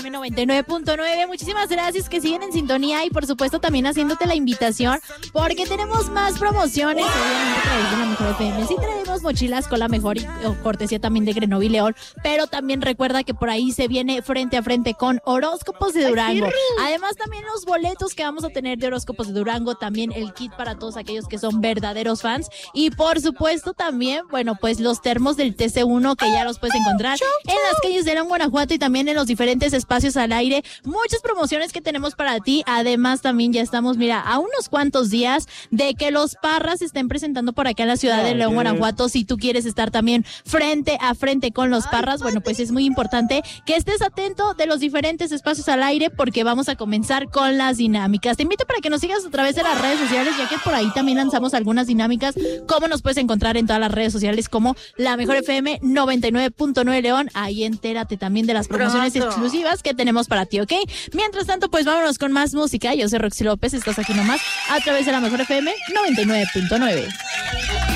FM 99.9. Muchísimas gracias que siguen en sintonía y por supuesto también haciéndote la invitación porque tenemos más promociones, obviamente a través de la Mejor FM. Sí tenemos mochilas con la mejor cortesía también de Grenoble y León, pero también recuerda que por ahí se viene frente a frente con Horóscopos de Durango. Además también los boletos que vamos a tener de Horóscopos de Durango, también el kit para todos aquellos que son verdaderos fans y por supuesto también, bueno, pues los termos del TC1 que ya los puedes encontrar en las calles de León, Guanajuato y también en los diferentes espacios al aire. Muchas promociones que tenemos para ti. Además también ya estamos, mira, a unos cuantos días de que los Parras se estén presentando por acá en la ciudad de León, Guanajuato. Si tú quieres estar también frente a frente con los Parras, bueno, pues es muy importante que estés atento de los diferentes espacios al aire porque vamos a comenzar con las dinámicas. Te invito para que nos sigas a través de las redes sociales, ya que por ahí también lanzamos algunas dinámicas. ¿Cómo nos puedes encontrar en todas las redes sociales como La Mejor FM 99.9 León? Ahí entérate también de las promociones exclusivas que tenemos para ti, ¿ok? Mientras tanto, pues vámonos con más música. Yo soy Roxy López, estás aquí nomás a través de La Mejor FM 99.9.